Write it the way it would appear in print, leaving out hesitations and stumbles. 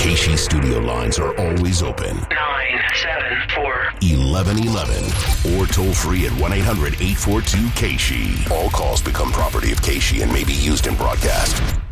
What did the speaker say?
KSHE studio lines are always open. 974-1111 or toll free at 1-800-842-KSHE. All calls become property of KSHE and may be used in broadcast.